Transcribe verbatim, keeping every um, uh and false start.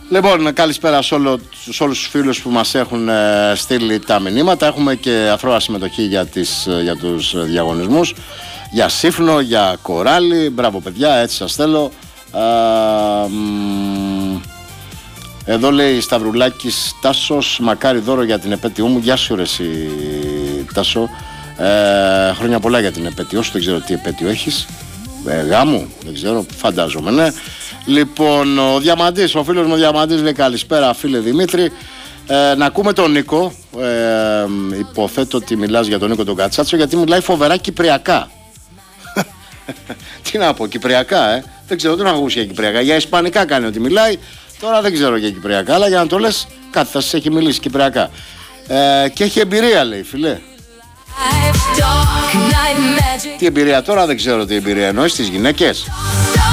Λοιπόν, καλησπέρα σε, όλο, σε όλους τους φίλους που μας έχουν ε, στείλει τα μηνύματα. Έχουμε και αθρώα συμμετοχή για, τις, για τους διαγωνισμούς. Για Σύφνο, για Κοράλι. Μπράβο παιδιά, έτσι σας θέλω. Α, μ, εδώ λέει Σταυρουλάκης Τάσος, μακάρι δώρο για την επέτειό μου. Γεια σου ρε εσύ Τάσο. ε, Χρόνια πολλά για την επέτειό σου. Δεν ξέρω τι επέτειο έχεις. ε, Γάμου, δεν ξέρω, φαντάζομαι, ναι. Λοιπόν, ο Διαμαντής, ο φίλος μου ο Διαμαντής λέει καλησπέρα φίλε Δημήτρη. ε, Να ακούμε τον Νίκο. ε, Υποθέτω ότι μιλάς για τον Νίκο τον Κατσάτσο, γιατί μιλάει φοβερά κυπριακά. Τι να πω, κυπριακά, ε. Δεν ξέρω, δεν έχω ακούσει για κυπριακά. Για ισπανικά κάνει ότι μιλάει. Τώρα δεν ξέρω για κυπριακά, αλλά για να το λες, κάτι θα σας έχει μιλήσει κυπριακά. ε, Και έχει εμπειρία, λέει, φιλέ. Τι εμπειρία τώρα, δεν ξέρω τι εμπειρία εννοείς, τις γυναίκες.